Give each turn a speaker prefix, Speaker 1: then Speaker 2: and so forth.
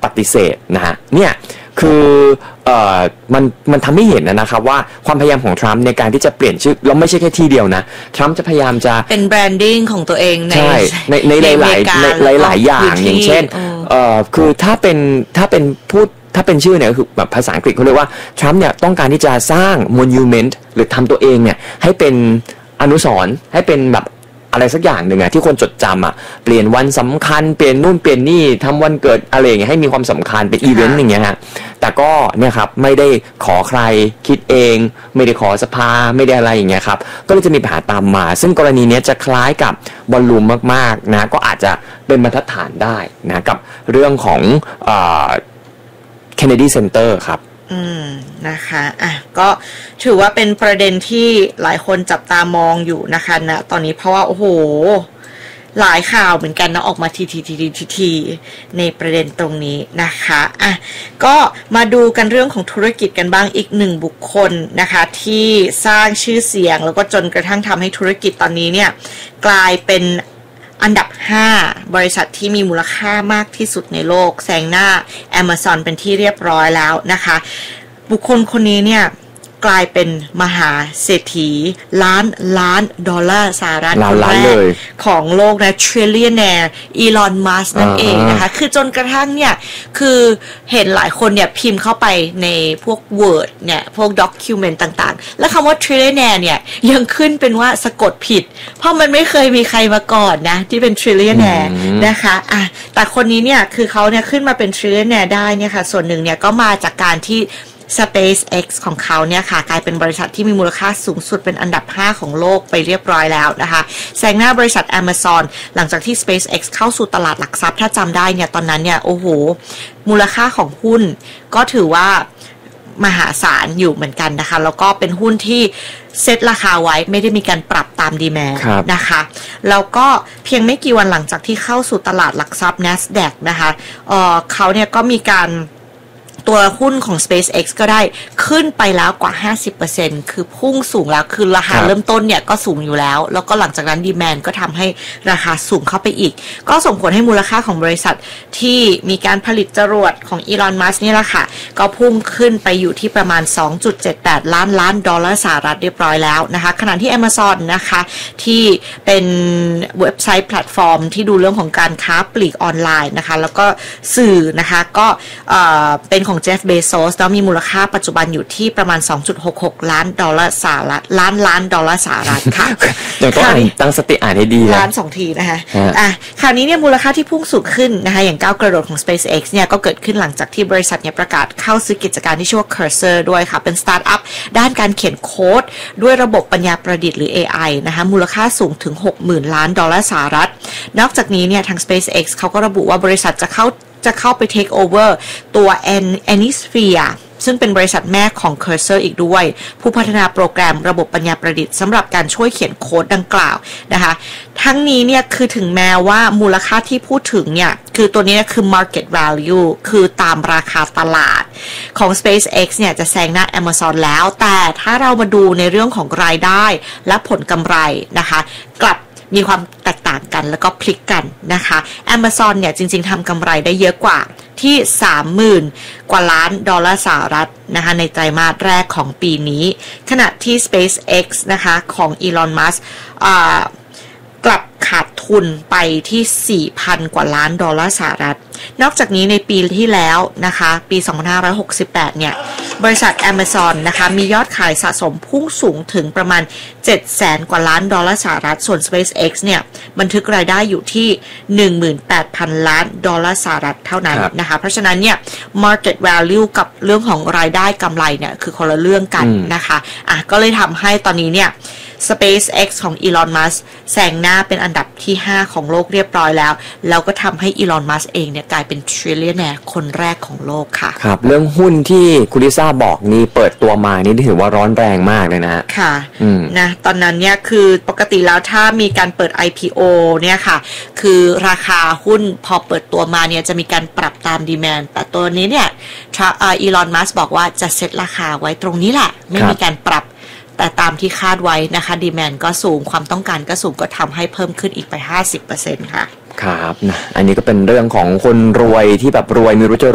Speaker 1: ปฏิเสธนะฮะเนี่ยคือมันทำให้เห็นนะครับว่าความพยายามของทรัมป์ในการที่จะเปลี่ยนชื่อแล้วไม่ใช่แค่ที่เดียวนะทรัมป์จะพยายามจะ
Speaker 2: เป็นแบรนดิ้งของตัวเอง
Speaker 1: ในหลายอย่างอย่างเช่นคือถ้าเป็นชื่อเนี่ยคือแบบภาษาอังกฤษเขาเรียกว่าทรัมป์เนี่ยต้องการที่จะสร้าง monument หรือทำตัวเองเนี่ยให้เป็นอนุสรณ์ให้เป็นแบบอะไรสักอย่างหนึ่งที่คนจดจำเปลี่ยนวันสำคัญเปลี่ยนนู่นเปลี่ยนนี่ทำวันเกิดอะไรอย่างเงี้ยให้มีความสำคัญเป็นอีเวนต์อย่างเงี้ยฮะแต่ก็เนี่ยครับไม่ได้ขอใครคิดเองไม่ได้ขอสภาไม่ได้อะไรอย่างเงี้ยครับก็เลยจะมีปัญหาตามมาซึ่งกรณีนี้จะคล้ายกับบอลลูมมากๆนะก็อาจจะเป็นบรรทัดฐานได้นะกับเรื่องของKennedy Center ครับ
Speaker 2: นะคะก็ถือว่าเป็นประเด็นที่หลายคนจับตามองอยู่นะคะนะตอนนี้เพราะว่าโอ้โหหลายข่าวเหมือนกันนะออกมาทีในประเด็นตรงนี้นะคะก็มาดูกันเรื่องของธุรกิจกันบ้างอีกหนึ่งบุคคลนะคะที่สร้างชื่อเสียงแล้วก็จนกระทั่งทำให้ธุรกิจตอนนี้เนี่ยกลายเป็นอันดับ5บริษัทที่มีมูลค่ามากที่สุดในโลกแซงหน้า Amazon เป็นที่เรียบร้อยแล้วนะคะบุคคลคนนี้เนี่ยกลายเป็นมหาเศรษฐีล้านดอลลาร์สหรัฐคนแรกของโลกนะ trillionaire อีลอน มัสก์นั่นเองนะคะคือจนกระทั่งเนี่ยคือเห็นหลายคนเนี่ยพิมพ์เข้าไปในพวก Word เนี่ยพวก document ต่างๆแล้วคำว่า trillionaire เนี่ยยังขึ้นเป็นว่าสะกดผิดเพราะมันไม่เคยมีใครมาก่อนนะที่เป็น trillionaire นะคะแต่คนนี้เนี่ยคือเขาเนี่ยขึ้นมาเป็น trillionaire ได้เนี่ยค่ะส่วนหนึ่งเนี่ยก็มาจากการที่SpaceX ของเขาเนี่ยค่ะกลายเป็นบริษัทที่มีมูลค่าสูงสุดเป็นอันดับ5ของโลกไปเรียบร้อยแล้วนะคะแซงหน้าบริษัท Amazon หลังจากที่ SpaceX เข้าสู่ตลาดหลักทรัพย์ถ้าจำได้เนี่ยตอนนั้นเนี่ยโอ้โหมูลค่าของหุ้นก็ถือว่ามหาศาลอยู่เหมือนกันนะคะแล้วก็เป็นหุ้นที่เซตราคาไว้ไม่ได้มีการปรับตามดีแมนด์นะคะแล้วก็เพียงไม่กี่วันหลังจากที่เข้าสู่ตลาดหลักทรัพย์ NASDAQ นะคะเขาเนี่ยก็มีการตัวหุ้นของ SpaceX ก็ได้ขึ้นไปแล้วกว่า 50% คือพุ่งสูงแล้วคือราคาเริ่มต้นเนี่ยก็สูงอยู่แล้วแล้วก็หลังจากนั้นดีแมนด์ก็ทำให้ราคาสูงเข้าไปอีกก็ส่งผลให้มูลค่าของบริษัทที่มีการผลิตจรวดของอีลอน มัสก์นี่แหละค่ะก็พุ่งขึ้นไปอยู่ที่ประมาณ 2.78 ล้านดอลลาร์สหรัฐเรียบร้อยแล้วนะคะขณะที่ Amazon นะคะที่เป็นเว็บไซต์แพลตฟอร์มที่ดูเรื่องของการค้าปลีกออนไลน์นะคะแล้วก็สื่อนะคะก็เป็นของเจฟเบโซสแล้วมีมูลค่าปัจจุบันอยู่ที่ประมาณ 2.66 ล้านดอลลาร์สหรัฐล้านดอลลาร์สหรัฐค่ะ
Speaker 1: เดี๋ยวต้องตั้งสติอ่านให้ดี
Speaker 2: ล้าน2ทีนะคะคราวนี้เนี่ยมูลค่าที่พุ่งสูงขึ้นนะคะอย่างก้าวกระโดดของ SpaceX เนี่ยก็เกิดขึ้นหลังจากที่บริษัทเนี่ยประกาศเข้าซื้อกิจการที่ชื่อว่า Cursor ด้วยค่ะเป็นสตาร์ทอัพด้านการเขียนโค้ดด้วยระบบปัญญาประดิษฐ์หรือ AI นะคะมูลค่าสูงถึง 60,000 ล้านดอลลาร์สหรัฐนอกจากนี้เนี่ยทาง SpaceX เขาก็ระบุว่าบริษัทจะเข้าไป take over ตัว Anisphere ซึ่งเป็นบริษัทแม่ของ Cursor อีกด้วยผู้พัฒนาโปรแกรมระบบปัญญาประดิษฐ์สำหรับการช่วยเขียนโค้ดดังกล่าวนะคะทั้งนี้เนี่ยคือถึงแม้ว่ามูลค่าที่พูดถึงเนี่ยคือตัวนี้คือ market value คือตามราคาตลาดของ SpaceX เนี่ยจะแซงหน้า Amazon แล้วแต่ถ้าเรามาดูในเรื่องของรายได้และผลกำไรนะคะกลับมีความแตกต่างกันแล้วก็พลิกกันนะคะ Amazon เนี่ยจริงๆทำกำไรได้เยอะกว่าที่ 30,000 กว่าล้านดอลลาร์สหรัฐนะคะในไตรมาสแรกของปีนี้ขณะที่ SpaceX นะคะของ Elon Musk กลับขาดทุนไปที่ 4,000 กว่าล้านดอลลาร์สหรัฐนอกจากนี้ในปีที่แล้วนะคะปี2568เนี่ยบริษัท Amazon นะคะมียอดขายสะสมพุ่งสูงถึงประมาณ 700,000 กว่าล้านดอลลาร์สหรัฐส่วน SpaceX เนี่ยบันทึกรายได้อยู่ที่ 18,000 ล้านดอลลาร์สหรัฐเท่านั้นนะคะเพราะฉะนั้นเนี่ย market value กับเรื่องของรายได้กำไรเนี่ยคือคนละเรื่องกันนะคะก็เลยทำให้ตอนนี้เนี่ยSpaceX ของ Elon Musk แซงหน้าเป็นอันดับที่5ของโลกเรียบร้อยแล้วก็ทำให้ Elon Musk เองเนี่ยกลายเป็น trillionaire คนแรกของโลกค่ะ
Speaker 1: ครับเรื่องหุ้นที่คุณลิซ่าบอกนี่เปิดตัวมานี่ถือว่าร้อนแรงมากเลยนะ
Speaker 2: ค่ะนะตอนนั้นเนี่ยคือปกติแล้วถ้ามีการเปิด IPO เนี่ยค่ะคือราคาหุ้นพอเปิดตัวมาเนี่ยจะมีการปรับตามดีแมนด์แต่ตัวนี้เนี่ยElon Musk บอกว่าจะเซตราคาไว้ตรงนี้แหละไม่มีการปรับแต่ตามที่คาดไว้นะคะดีแมนด์ก็สูงความต้องการก็สูงก็ทำให้เพิ่มขึ้นอีกไป 50% ค่ะ
Speaker 1: ครับนะอันนี้ก็เป็นเรื่องของคนรวยที่แบบรวยไม่รู้จะ